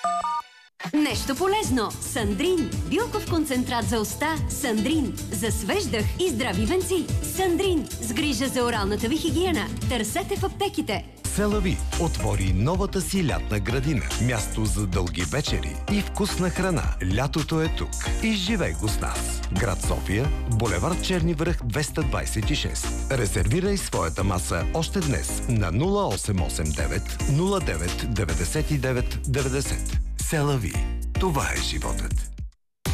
Нещо полезно. Сандрин. Билков концентрат за уста. Сандрин. За свеж дъх и здрави венци. Сандрин. С грижа за оралната ви хигиена. Търсете в аптеките. Селави отвори новата си лятна градина. Място за дълги вечери и вкусна храна. Лятото е тук. Изживей го с нас. Град София, булевард Черни връх 226. Резервирай своята маса още днес на 0889 09 99 90. Селави. Това е животът.